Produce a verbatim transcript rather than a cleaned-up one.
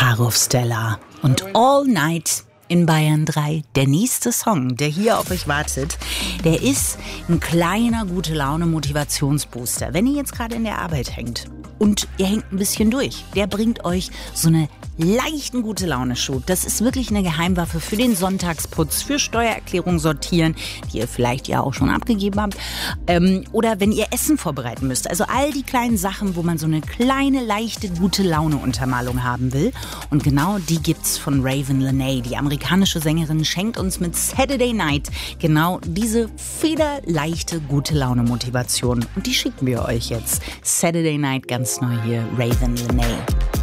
Haruf Stella und All Night in Bayern drei. Der nächste Song, der hier auf euch wartet, der ist ein kleiner Gute-Laune-Motivationsbooster. Wenn ihr jetzt gerade in der Arbeit hängt und ihr hängt ein bisschen durch, der bringt euch so eine leichten Gute-Laune-Schub. Das ist wirklich eine Geheimwaffe für den Sonntagsputz, für Steuererklärung sortieren, die ihr vielleicht ja auch schon abgegeben habt, ähm, oder wenn ihr Essen vorbereiten müsst. Also all die kleinen Sachen, wo man so eine kleine, leichte Gute-Laune-Untermalung haben will. Und genau die gibt's von Raven Lenae. Die amerikanische Sängerin schenkt uns mit Saturday Night genau diese federleichte Gute-Laune-Motivation. Und die schicken wir euch jetzt. Saturday Night ganz neu hier, Raven Lenae.